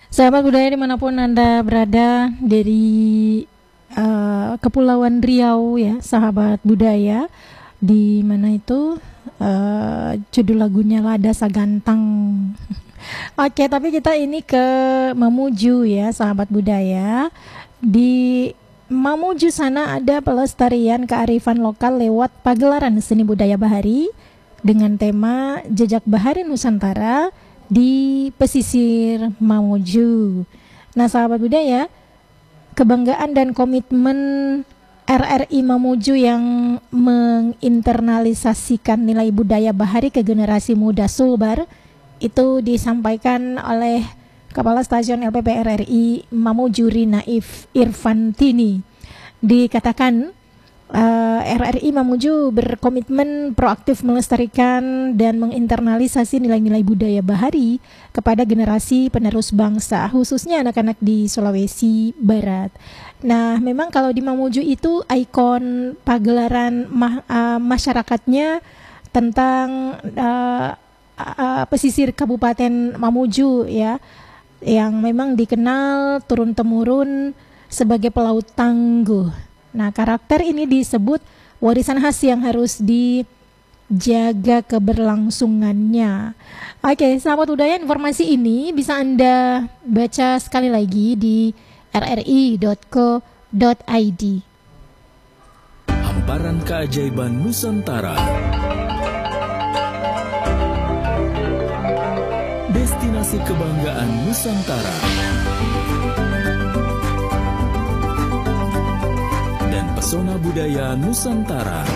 Sahabat budaya dimanapun Anda berada, dari Kepulauan Riau ya, sahabat budaya, di mana itu judul lagunya Lada Sagantang. Oke, tapi kita ini ke Mamuju ya, sahabat budaya. Di Mamuju sana ada pelestarian kearifan lokal lewat pagelaran seni budaya bahari dengan tema Jejak Bahari Nusantara di pesisir Mamuju. Nah, sahabat budaya, kebanggaan dan komitmen RRI Mamuju yang menginternalisasikan nilai budaya bahari ke generasi muda Sulbar itu disampaikan oleh Kepala Stasiun LPP RRI Mamuju Rinaif Irfantini. Dikatakan RRI Mamuju berkomitmen proaktif melestarikan dan menginternalisasi nilai-nilai budaya bahari kepada generasi penerus bangsa, khususnya anak-anak di Sulawesi Barat. Nah, memang kalau di Mamuju itu ikon pagelaran masyarakatnya tentang pesisir Kabupaten Mamuju ya, yang memang dikenal turun-temurun sebagai pelaut tangguh. Nah, karakter ini disebut warisan khas yang harus dijaga keberlangsungannya. Oke, sahabat budaya, informasi ini bisa Anda baca sekali lagi di rri.co.id. Hamparan keajaiban Nusantara. Destinasi kebanggaan Nusantara. Dan pesona budaya Nusantara.